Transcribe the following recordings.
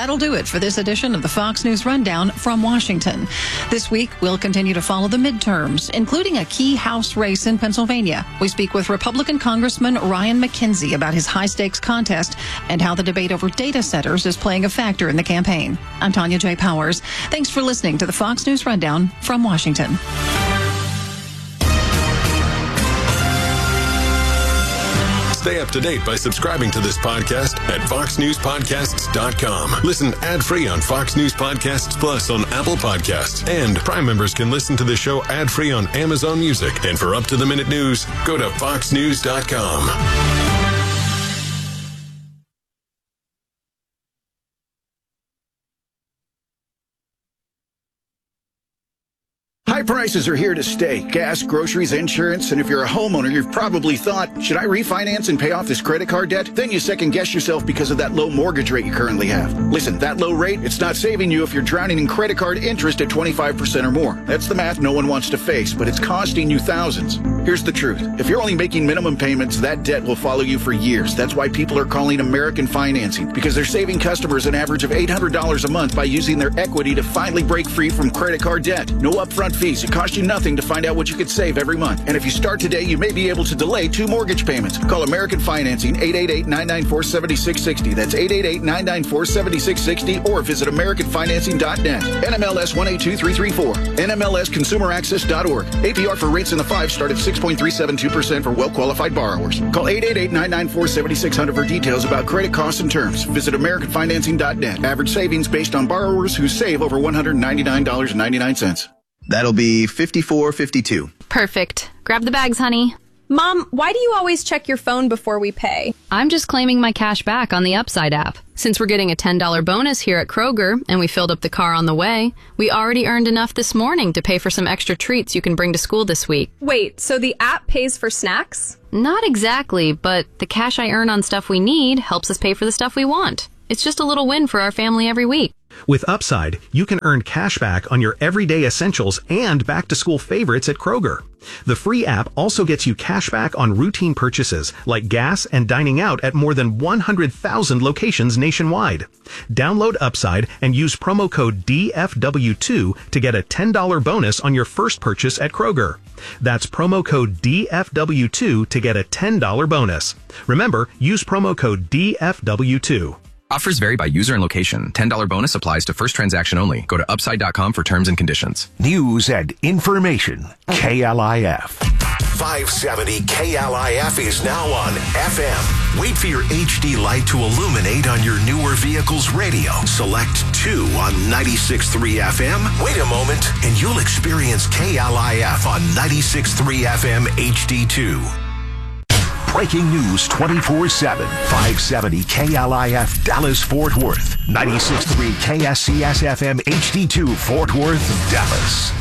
That'll do it for this edition of the Fox News Rundown from Washington. This week, we'll continue to follow the midterms, including a key House race in Pennsylvania. We speak with Republican Congressman Ryan McKenzie about his high-stakes contest and how the debate over data centers is playing a factor in the campaign. I'm Tanya J. Powers. Thanks for listening to the Fox News Rundown from Washington. Stay up to date by subscribing to this podcast at foxnewspodcasts.com. Listen ad-free on Fox News Podcasts Plus on Apple Podcasts. And Prime members can listen to the show ad-free on Amazon Music. And for up-to-the-minute news, go to foxnews.com. High prices are here to stay. Gas, groceries, insurance, and if you're a homeowner, you've probably thought, should I refinance and pay off this credit card debt? Then you second guess yourself because of that low mortgage rate you currently have. Listen, that low rate, it's not saving you if you're drowning in credit card interest at 25% or more. That's the math no one wants to face, but it's costing you thousands. Here's the truth. If you're only making minimum payments, that debt will follow you for years. That's why people are calling American Financing, because they're saving customers an average of $800 a month by using their equity to finally break free from credit card debt. No upfront fees. It costs you nothing to find out what you could save every month. And if you start today, you may be able to delay 2 mortgage payments. Call American Financing, 888-994-7660. That's 888-994-7660, or visit AmericanFinancing.net. NMLS 182334. NMLSConsumerAccess.org. APR for rates in the 5 start at 6.372% for well-qualified borrowers. Call 888-994-7600 for details about credit costs and terms. Visit AmericanFinancing.net. Average savings based on borrowers who save over $199.99. That'll be $54.52. Perfect. Grab the bags, honey. Mom, why do you always check your phone before we pay? I'm just claiming my cash back on the Upside app. Since we're getting a $10 bonus here at Kroger, and we filled up the car on the way, we already earned enough this morning to pay for some extra treats you can bring to school this week. Wait, so the app pays for snacks? Not exactly, but the cash I earn on stuff we need helps us pay for the stuff we want. It's just a little win for our family every week. With Upside, you can earn cash back on your everyday essentials and back-to-school favorites at Kroger. The free app also gets you cash back on routine purchases like gas and dining out at more than 100,000 locations nationwide. Download Upside and use promo code DFW2 to get a $10 bonus on your first purchase at Kroger. That's promo code DFW2 to get a $10 bonus. Remember, use promo code DFW2. Offers vary by user and location. $10 bonus applies to first transaction only. Go to upside.com for terms and conditions. News and information. KLIF. 570 KLIF is now on FM. Wait for your HD light to illuminate on your newer vehicle's radio. Select 2 on 96.3 FM. Wait a moment, and you'll experience KLIF on 96.3 FM HD2. Breaking news 24/7. 570 KLIF Dallas Fort Worth. 96.3 KSCS FM HD2 Fort Worth, Dallas.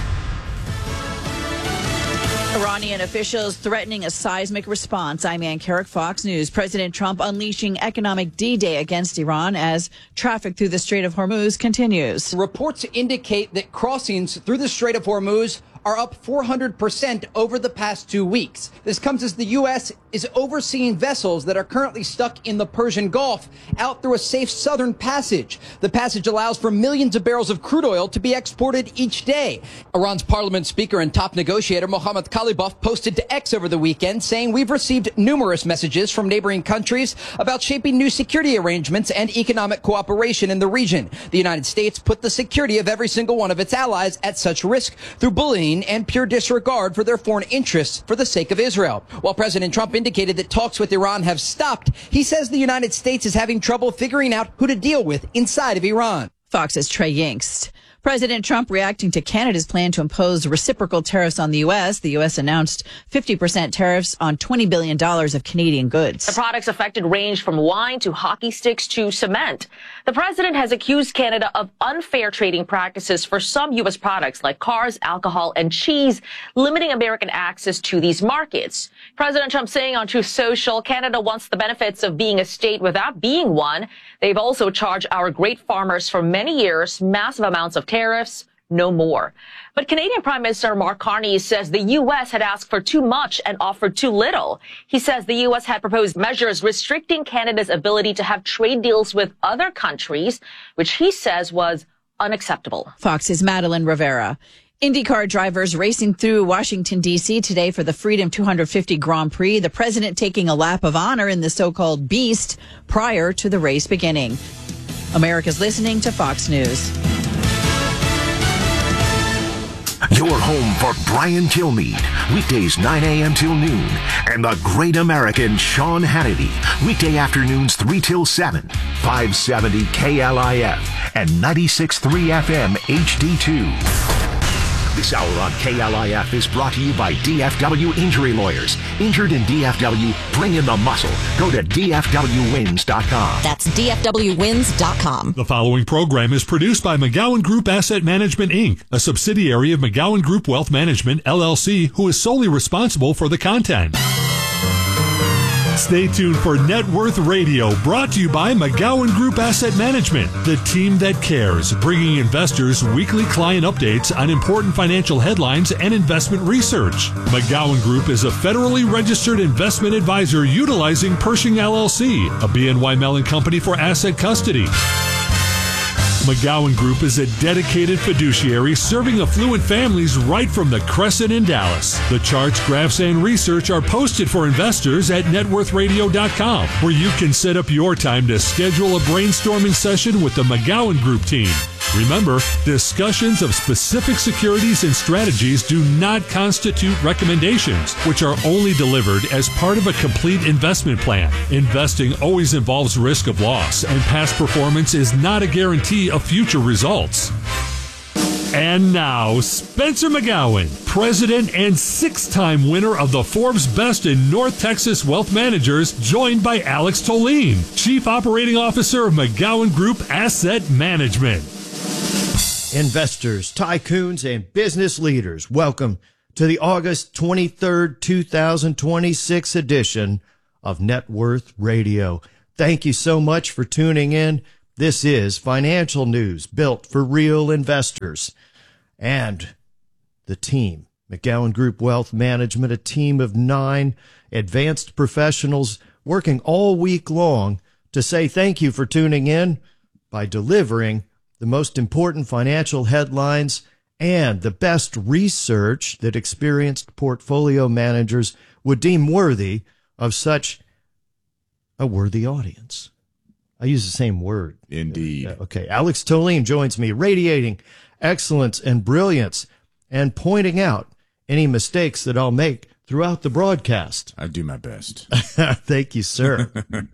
Iranian officials threatening a seismic response. I'm Ann Carrick, Fox News. President Trump unleashing economic D-Day against Iran as traffic through the Strait of Hormuz continues. Reports indicate that crossings through the Strait of Hormuz are up 400% over the past 2 weeks. This comes as the U.S. is overseeing vessels that are currently stuck in the Persian Gulf out through a safe southern passage. The passage allows for millions of barrels of crude oil to be exported each day. Iran's parliament speaker and top negotiator Mohammad Khalibaf posted to X over the weekend saying, "We've received numerous messages from neighboring countries about shaping new security arrangements and economic cooperation in the region. The United States put the security of every single one of its allies at such risk through bullying and pure disregard for their foreign interests for the sake of Israel." While President Trump indicated that talks with Iran have stopped, he says the United States is having trouble figuring out who to deal with inside of Iran. Fox's Trey Yingst. President Trump reacting to Canada's plan to impose reciprocal tariffs on the U.S. The U.S. announced 50% tariffs on $20 billion of Canadian goods. The products affected range from wine to hockey sticks to cement. The president has accused Canada of unfair trading practices for some U.S. products like cars, alcohol, and cheese, limiting American access to these markets. President Trump saying on Truth Social, Canada wants the benefits of being a state without being one. They've also charged our great farmers for many years massive amounts of tariffs, no more. But Canadian Prime Minister Mark Carney says the U.S. had asked for too much and offered too little. He says the U.S. had proposed measures restricting Canada's ability to have trade deals with other countries, which he says was unacceptable. Fox's Madeline Rivera. IndyCar drivers racing through Washington, D.C. today for the Freedom 250 Grand Prix. The president taking a lap of honor in the so-called Beast prior to the race beginning. America's listening to Fox News. Your home for Brian Kilmeade, weekdays 9 a.m. till noon, and the great American Sean Hannity, weekday afternoons 3 till 7, 570 KLIF and 96.3 FM HD2. This hour on KLIF is brought to you by DFW Injury Lawyers. Injured in DFW, bring in the muscle. Go to DFWWins.com. That's DFWWins.com. The following program is produced by McGowan Group Asset Management, Inc., a subsidiary of McGowan Group Wealth Management, LLC, who is solely responsible for the content. Stay tuned for Net Worth Radio, brought to you by McGowan Group Asset Management, the team that cares, bringing investors weekly client updates on important financial headlines and investment research. McGowan Group is a federally registered investment advisor utilizing Pershing LLC, a BNY Mellon company for asset custody. McGowan Group is a dedicated fiduciary serving affluent families right from the Crescent in Dallas. The charts, graphs, and research are posted for investors at networthradio.com, where you can set up your time to schedule a brainstorming session with the McGowan Group team. Remember, discussions of specific securities and strategies do not constitute recommendations, which are only delivered as part of a complete investment plan. Investing always involves risk of loss, and past performance is not a guarantee of future results. And now, Spencer McGowan, president and 6-time winner of the Forbes Best in North Texas Wealth Managers, joined by Alex Tolene, Chief Operating Officer of McGowan Group Asset Management. Investors, tycoons, and business leaders, welcome to the August 23rd, 2026 edition of Net Worth Radio. Thank you so much for tuning in. This is financial news built for real investors. And the team, McGowan Group Wealth Management, a team of 9 advanced professionals working all week long to say thank you for tuning in by delivering the most important financial headlines and the best research that experienced portfolio managers would deem worthy of such a worthy audience. I use the same word. Indeed. Okay. Alex Tolene joins me, radiating excellence and brilliance and pointing out any mistakes that I'll make throughout the broadcast. I do my best. Thank you, sir.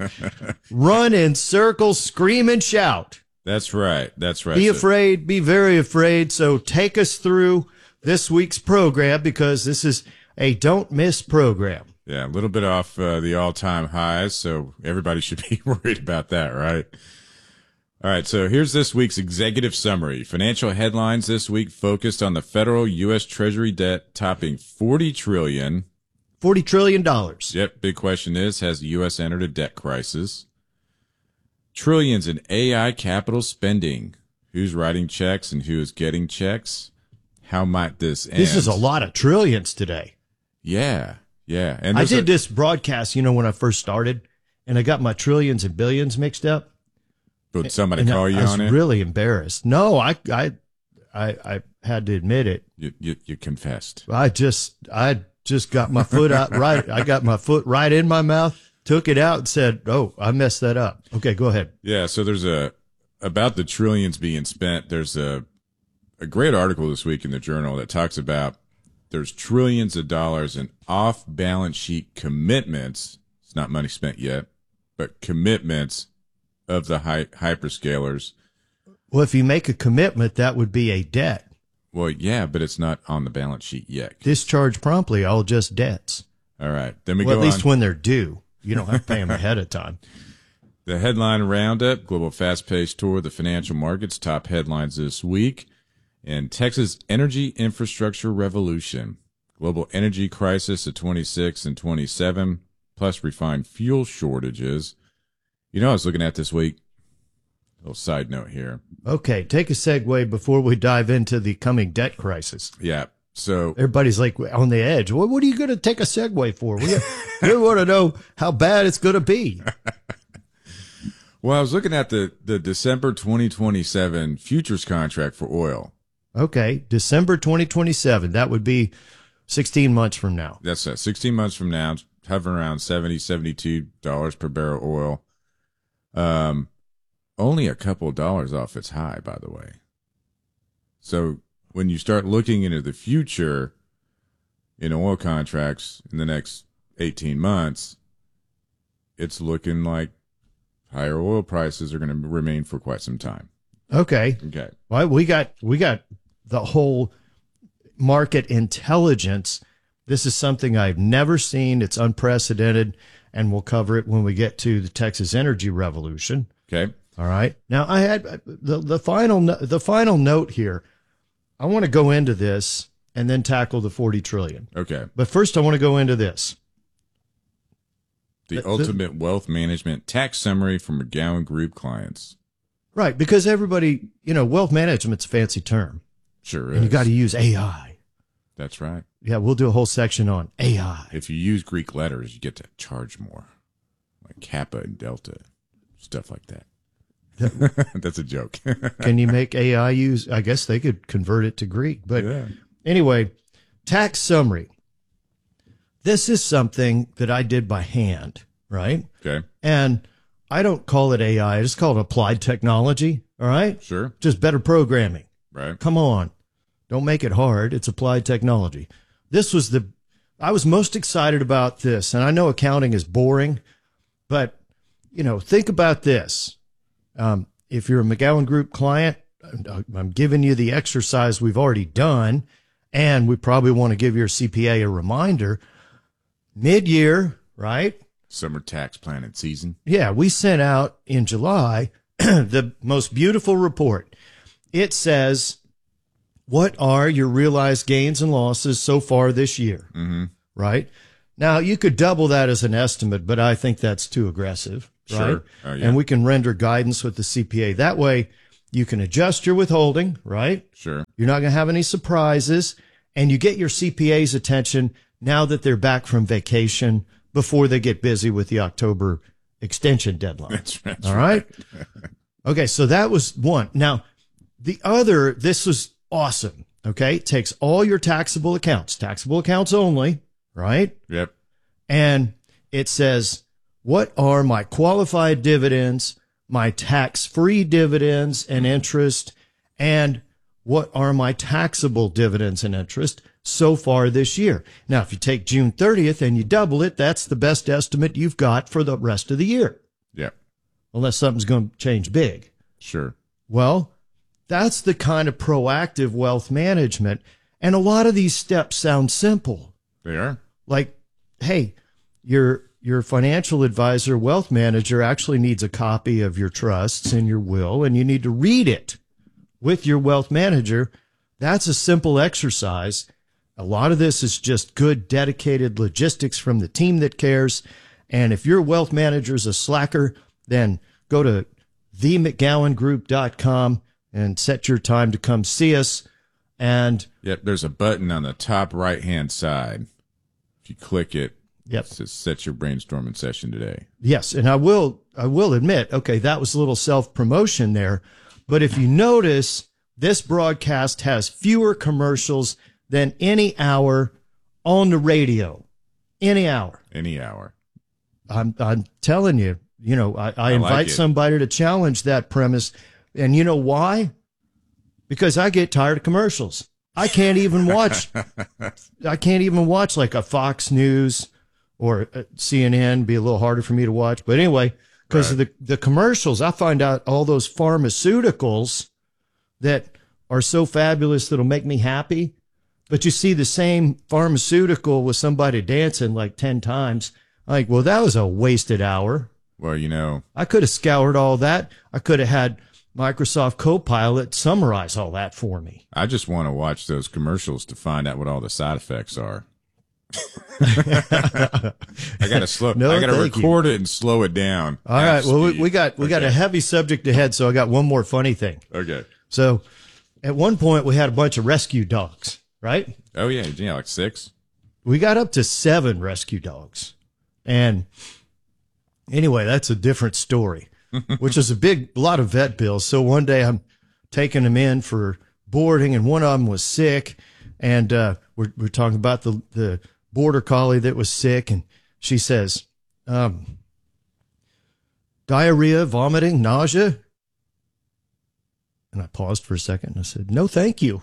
Run in circles, scream and shout. That's right. That's right. Be afraid, be very afraid. So take us through this week's program, because this is a don't miss program. Yeah, a little bit off the all-time highs, so everybody should be worried about that, right? All right, so here's this week's executive summary. Financial headlines this week focused on the federal U.S. Treasury debt topping $40 trillion. $40 trillion. Yep, big question is, has the U.S. entered a debt crisis? Trillions in AI capital spending. Who's writing checks and who is getting checks? How might this end? This is a lot of trillions today. Yeah, yeah. And I did this broadcast, when I first started, and I got my trillions and billions mixed up. But somebody call you on it? I was really embarrassed. No, I had to admit it. You confessed. I just got my foot out right. I got my foot right in my mouth. Took it out and said, "Oh, I messed that up." Okay, go ahead. Yeah, so there's about the trillions being spent. There's a great article this week in the Journal that talks about there's trillions of dollars in off-balance sheet commitments. It's not money spent yet, but commitments of the hyperscalers. Well, if you make a commitment, that would be a debt. Well, yeah, but it's not on the balance sheet yet. Discharge promptly, all just debts. All right, then we go on. At least when they're due. You don't have to pay them ahead of time. The headline roundup, global fast-paced tour of the financial markets, top headlines this week. And Texas energy infrastructure revolution, global energy crisis of 26 and 27, plus refined fuel shortages. I was looking at this week, Little side note here. Okay, take a segue before we dive into the coming debt crisis. Yeah. So everybody's like on the edge. What are you going to take a segue for? We want to know how bad it's going to be. Well, I was looking at the December 2027 futures contract for oil. Okay, December 2027. That would be 16 months from now. That's 16 months from now, hovering around $70, $72 per barrel oil. Only a couple of dollars off its high, by the way. So when you start looking into the future in oil contracts in the next 18 months, it's looking like higher oil prices are going to remain for quite some time. Okay. Well, we got the whole market intelligence. This is something I've never seen. It's unprecedented, and we'll cover it when we get to the Texas energy revolution. Okay. All right. Now I had the final note here. I want to go into this and then tackle the 40 trillion. Okay. But first I want to go into this. The ultimate wealth management tax summary from McGowan Group clients. Right. Because everybody, wealth management's a fancy term. Sure is. And you got to use AI. That's right. Yeah. We'll do a whole section on AI. If you use Greek letters, you get to charge more, like Kappa and Delta, stuff like that. That's a joke. Can you make AI use? I guess they could convert it to Greek. But anyway, tax summary. This is something that I did by hand, right? Okay. And I don't call it AI. I just call it applied technology. All right? Sure. Just better programming. Right. Come on. Don't make it hard. It's applied technology. I was most excited about this. And I know accounting is boring, but, think about this. If you're a McGowan Group client, I'm giving you the exercise we've already done, and we probably want to give your CPA a reminder. Mid-year, right? Summer tax planning season. Yeah, we sent out in July the most beautiful report. It says, what are your realized gains and losses so far this year? Mm-hmm. Right? Now, you could double that as an estimate, but I think that's too aggressive. Right? Sure. Yeah. And we can render guidance with the CPA. That way, you can adjust your withholding, right? Sure. You're not going to have any surprises, and you get your CPA's attention now that they're back from vacation before they get busy with the October extension deadline. That's all right. Okay, so that was one. Now, the other, this was awesome. Okay, it takes all your taxable accounts only, right? Yep. And it says, what are my qualified dividends, my tax-free dividends and interest, and what are my taxable dividends and interest so far this year? Now, if you take June 30th and you double it, that's the best estimate you've got for the rest of the year. Yeah. Unless something's going to change big. Sure. Well, that's the kind of proactive wealth management. And a lot of these steps sound simple. They are. Like, hey, your financial advisor, wealth manager actually needs a copy of your trusts and your will, and you need to read it with your wealth manager. That's a simple exercise. A lot of this is just good, dedicated logistics from the team that cares. And if your wealth manager is a slacker, then go to themcgowangroup.com and set your time to come see us. And yep, there's a button on the top right-hand side. If you click it, yep, it says set your brainstorming session today. Yes, and I will admit, okay, that was a little self-promotion there. But if you notice, this broadcast has fewer commercials than any hour on the radio. Any hour. Any hour. I'm telling you, I invite like somebody to challenge that premise. And you know why? Because I get tired of commercials. I can't even watch like a Fox News or CNN. Be a little harder for me to watch. But anyway, because of the commercials, I find out all those pharmaceuticals that are so fabulous that'll make me happy. But you see the same pharmaceutical with somebody dancing like 10 times. Like, well, that was a wasted hour. Well, I could have scoured all that. I could have had Microsoft Copilot summarize all that for me. I just want to watch those commercials to find out what all the side effects are. I gotta record it and slow it down. All right. Well, we got a heavy subject ahead, so I got one more funny thing. Okay. So, at one point, we had a bunch of rescue dogs, right? Oh yeah, like 6. We got up to 7 rescue dogs, and anyway, that's a different story. Which is a lot of vet bills. So one day I'm taking them in for boarding, and one of them was sick, and we're talking about the border collie that was sick, and she says, diarrhea, vomiting, nausea. And I paused for a second and I said, no, thank you.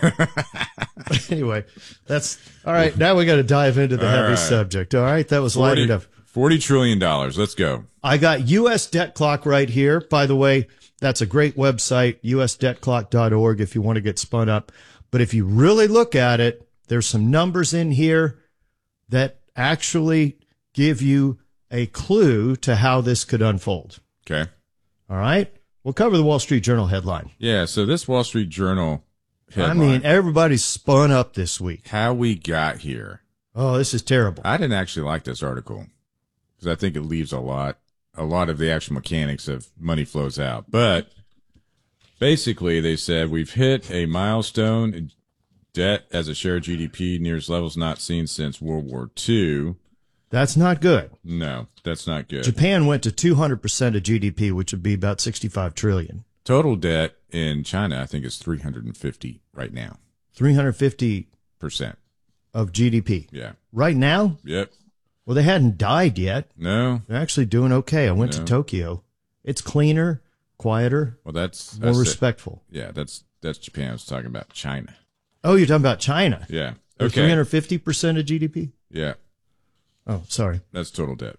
Anyway, that's all right. Now we got to dive into the heavy subject. All right. That was light enough. $40 trillion. Let's go. I got U.S. Debt Clock right here. By the way, that's a great website, usdebtclock.org, if you want to get spun up. But if you really look at it, there's some numbers in here that actually give you a clue to how this could unfold. Okay. All right. We'll cover the Wall Street Journal headline. Yeah. So this Wall Street Journal headline. I mean, everybody's spun up this week. How we got here. Oh, this is terrible. I didn't actually like this article because I think it leaves a lot of the actual mechanics of money flows out. But basically, they said we've hit a milestone. Debt as a share of GDP nears levels not seen since World War II. That's not good. No, that's not good. Japan went to 200% of GDP, which would be about $65 trillion. Total debt in China, I think, is 350 right now. 350% of GDP. Yeah. Right now? Yep. Well, they hadn't died yet. No. They're actually doing okay. I went to Tokyo. It's cleaner, quieter. Well, that's more respectful. Yeah, that's Japan. I was talking about China. Oh, you're talking about China? Yeah. Okay. 350% of GDP? Yeah. Oh, sorry. That's total debt.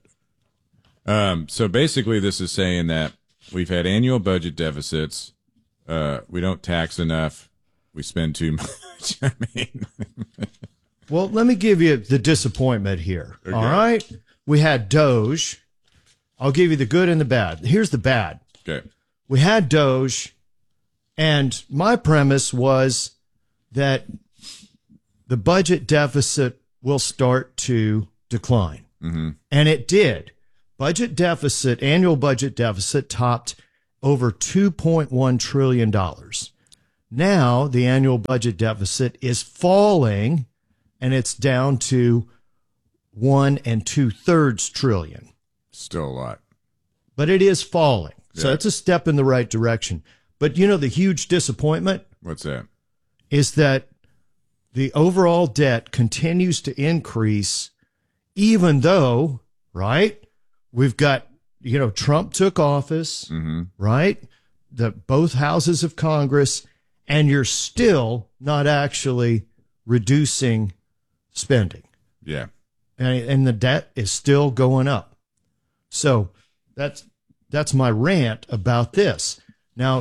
So basically this is saying that we've had annual budget deficits. We don't tax enough. We spend too much. I mean, well, let me give you the disappointment here. Okay. All right. We had Doge. I'll give you the good and the bad. Here's the bad. Okay. We had Doge, and my premise was that the budget deficit will start to decline. Mm-hmm. And it did. Annual budget deficit topped over $2.1 trillion. Now the annual budget deficit is falling, and it's down to 1 2/3 trillion. Still a lot. But it is falling. Yeah. So it's a step in the right direction. But you know, the huge disappointment? What's that? Is that the overall debt continues to increase, even though, right, we've got, Trump took office, mm-hmm. right? Both houses of Congress, and you're still not actually reducing spending. Yeah. And the debt is still going up. So that's my rant about this. Now,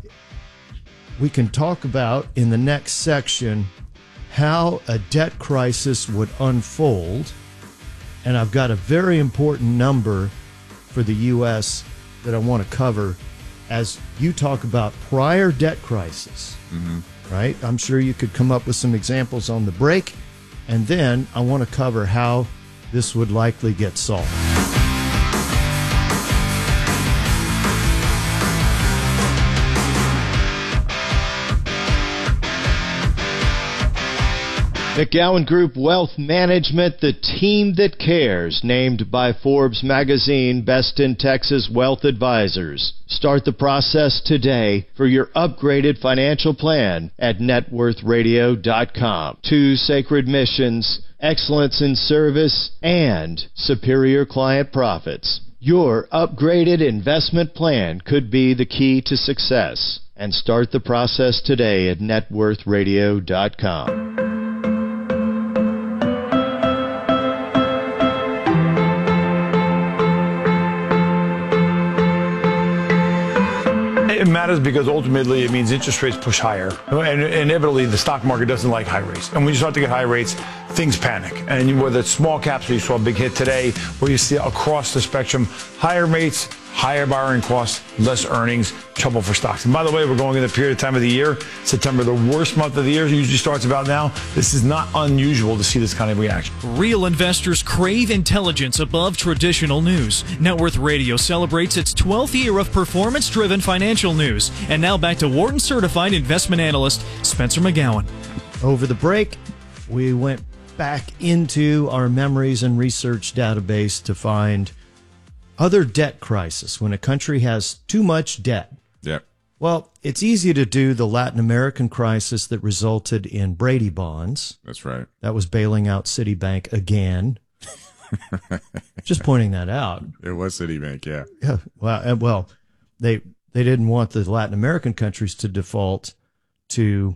we can talk about in the next section how a debt crisis would unfold. And I've got a very important number for the U.S. that I want to cover as you talk about prior debt crisis, mm-hmm. right? I'm sure you could come up with some examples on the break. And then I want to cover how this would likely get solved. McGowan Group Wealth Management, the team that cares, named by Forbes magazine Best in Texas Wealth Advisors. Start the process today for your upgraded financial plan at networthradio.com. 2 sacred missions, excellence in service, and superior client profits. Your upgraded investment plan could be the key to success. And start the process today at networthradio.com. It matters because ultimately it means interest rates push higher. And inevitably, the stock market doesn't like high rates. And when you start to get high rates, things panic. And whether it's small caps, where you saw a big hit today, where you see across the spectrum, higher rates, higher borrowing costs, less earnings, trouble for stocks. And by the way, we're going in the period of time of the year, September, the worst month of the year, usually starts about now. This is not unusual to see this kind of reaction. Real investors crave intelligence above traditional news. Net Worth Radio celebrates its 12th year of performance-driven financial news. And now back to Wharton Certified Investment Analyst, Spencer McGowan. Over the break, we went back into our memories and research database to find other debt crisis when a country has too much debt. Yep. Well, it's easy to do the Latin American crisis that resulted in Brady bonds. That's right. That was bailing out Citibank again. Just pointing that out. It was Citibank, yeah. Yeah. Well, they didn't want the Latin American countries to default to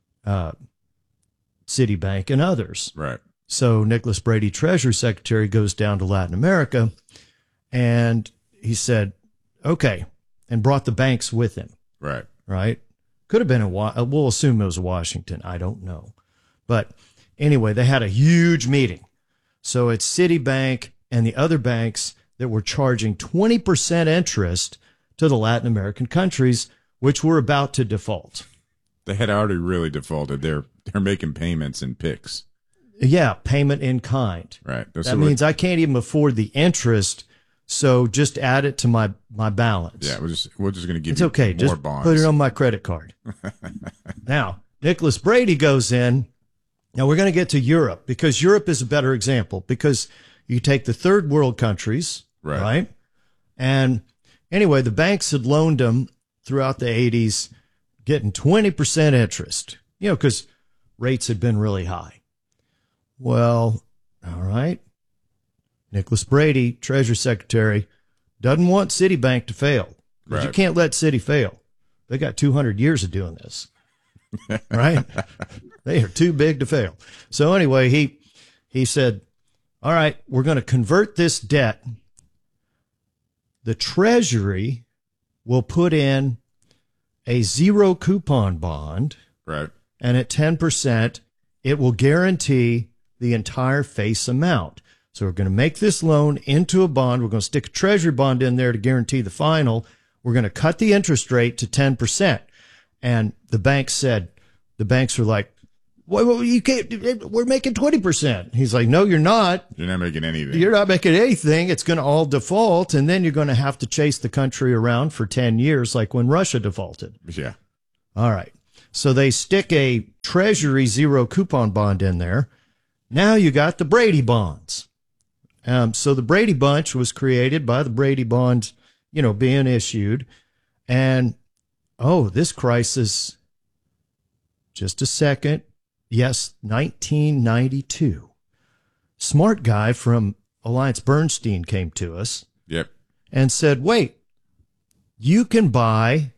Citibank and others. Right. So Nicholas Brady, Treasury Secretary, goes down to Latin America, and he said, okay, and brought the banks with him. Right. Right? Could have been we'll assume it was Washington. I don't know. But anyway, they had a huge meeting. So it's Citibank and the other banks that were charging 20% interest to the Latin American countries, which were about to default. They had already really defaulted. They're making payments in PICs. Yeah, payment in kind. Right. That means I can't even afford the interest, so just add it to my balance. Yeah, we're just going to give it's you okay. more Just bonds. Put it on my credit card. Now, Nicholas Brady goes in. Now, we're going to get to Europe because Europe is a better example because you take the third world countries, right? And anyway, the banks had loaned them throughout the 80s, getting 20% interest, because rates had been really high. Well, all right. Nicholas Brady, Treasury Secretary, doesn't want Citibank to fail. Right. You can't let Citi fail. They got 200 years of doing this, right? They are too big to fail. So anyway, he said, all right, we're going to convert this debt. The Treasury will put in a zero coupon bond. Right. And at 10%, it will guarantee the entire face amount. So we're going to make this loan into a bond. We're going to stick a Treasury bond in there to guarantee the final. We're going to cut the interest rate to 10%. And the banks are like, well, you can't, we're making 20%. He's like, no, you're not. You're not making anything. You're not making anything. It's going to all default. And then you're going to have to chase the country around for 10 years, like when Russia defaulted. Yeah. All right. So they stick a Treasury zero coupon bond in there. Now you got the Brady bonds. So the Brady Bunch was created by the Brady bonds, being issued. And, this crisis, just a second. Yes, 1992. Smart guy from AllianceBernstein came to us. Yep. And said, wait, you can buy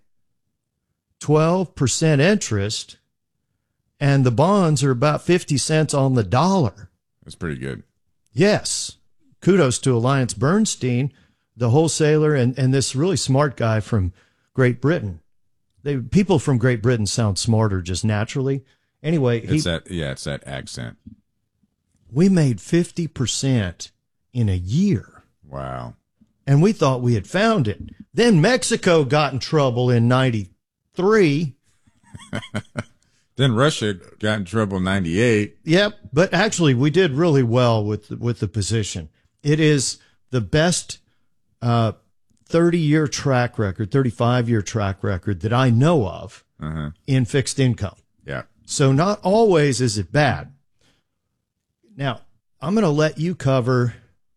12% interest and the bonds are about 50 cents on the dollar. That's pretty good. Yes. Kudos to AllianceBernstein, the wholesaler, and this really smart guy from Great Britain. People from Great Britain sound smarter just naturally. Anyway, it's that accent. We made 50% in a year. Wow. And we thought we had found it. Then Mexico got in trouble in 93. Then Russia got in trouble in 98. Yep. But actually, we did really well with the position. It is the best 30-year track record, 35-year track record that I know of in fixed income. Yeah. So not always is it bad. Now, I'm going to let you cover.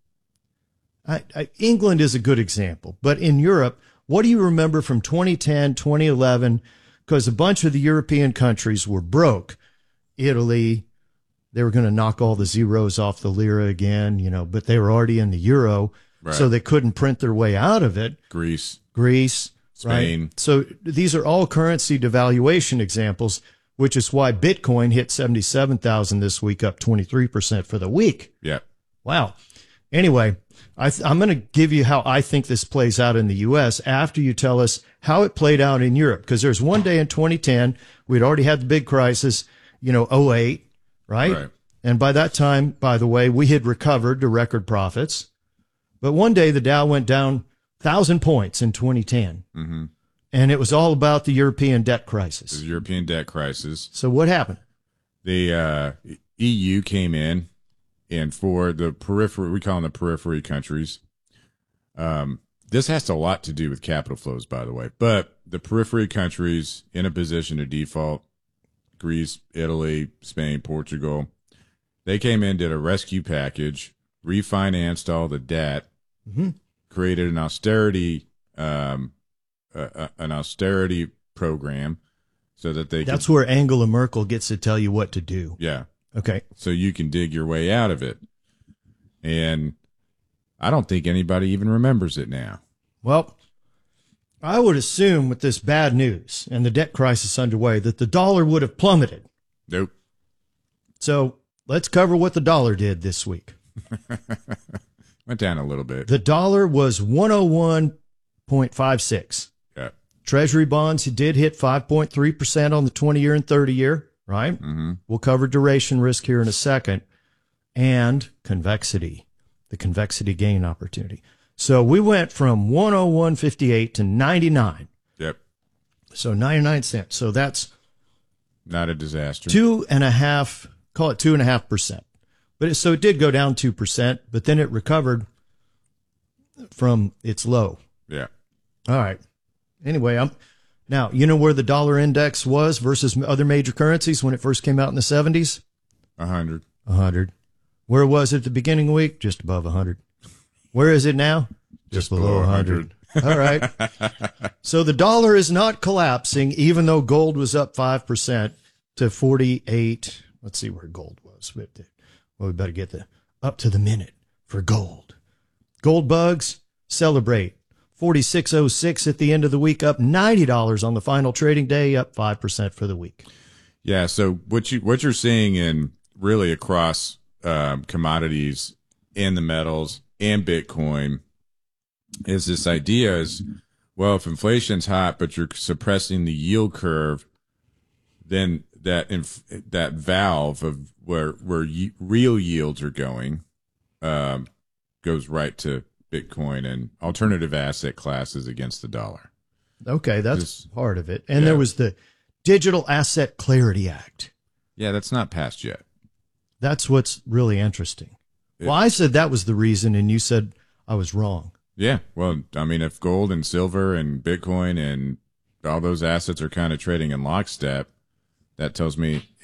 England is a good example, but in Europe, what do you remember from 2010, 2011? Because a bunch of the European countries were broke. Italy, they were going to knock all the zeros off the lira again, but they were already in the euro, right. So they couldn't print their way out of it. Greece, Spain. Right? So these are all currency devaluation examples, which is why Bitcoin hit 77,000 this week, up 23% for the week. Yeah. Wow. Anyway, I'm going to give you how I think this plays out in the U.S. after you tell us how it played out in Europe. Because there's one day in 2010, we'd already had the big crisis, 08, right? And by that time, by the way, we had recovered to record profits. But one day the Dow went down 1,000 points in 2010. Mm-hmm. And it was all about the European debt crisis. The European debt crisis. So what happened? The EU came in, and for the periphery, we call them the periphery countries. This has a lot to do with capital flows, by the way. But the periphery countries in a position to default, Greece, Italy, Spain, Portugal, they came in, did a rescue package, refinanced all the debt, created an austerity program so that they That's where Angela Merkel gets to tell you what to do. Yeah. Okay. So you can dig your way out of it. And I don't think anybody even remembers it now. Well, I would assume with this bad news and the debt crisis underway that the dollar would have plummeted. Nope. So let's cover what the dollar did this week. Went down a little bit. The dollar was 101.56. Yeah. Treasury bonds did hit 5.3% on the 20-year and 30-year, right? Mm-hmm. We'll cover duration risk here in a second. And convexity, the convexity gain opportunity. So we went from 101.58 to 99. Yep. So 99 cents. So that's not a disaster. 2.5, call it 2.5%. But it did go down 2%, but then it recovered from its low. Yeah. All right. Anyway, now, you know where the dollar index was versus other major currencies when it first came out in the 70s? 100. 100. Where was it at the beginning of the week? Just above 100. Where is it now? Just below 100. All right. So the dollar is not collapsing, even though gold was up 5% to 48. Let's see where gold was. Well, we better get up to the minute for gold. Gold bugs celebrate. 46.06 at the end of the week, up $90 on the final trading day, up 5% for the week. Yeah. So what you're seeing in really across commodities and the metals and Bitcoin is this idea is, well, if inflation's hot, but you're suppressing the yield curve, then that valve of where real yields are going goes right to Bitcoin and alternative asset classes against the dollar. Okay, that's part of it. And there was the Digital Asset Clarity Act. Yeah, that's not passed yet. That's what's really interesting. Well, I said that was the reason, and you said I was wrong. Yeah, well, I mean, if gold and silver and Bitcoin and all those assets are kind of trading in lockstep, that tells me